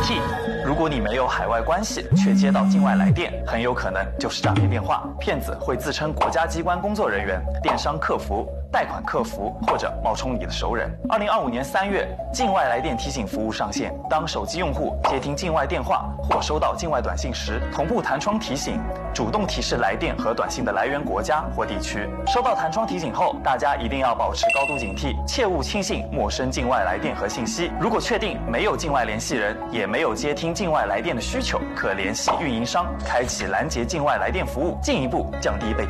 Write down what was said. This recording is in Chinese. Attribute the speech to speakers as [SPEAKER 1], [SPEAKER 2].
[SPEAKER 1] 惕。如果你没有海外关系，却接到境外来电，很有可能就是诈骗电话。骗子会自称国家机关工作人员、电商客服、贷款客服，或者冒充你的熟人。2025年3月，境外来电提醒服务上线。当手机用户接听境外电话或收到境外短信时，同步弹窗提醒，主动提示来电和短信的来源国家或地区。收到弹窗提醒后，大家一定要保持高度警惕，切勿轻信陌生境外来电和信息。如果确定没有境外联系人，也没有接听境外来电的需求，可联系运营商，开启拦截境外来电服务，进一步降低被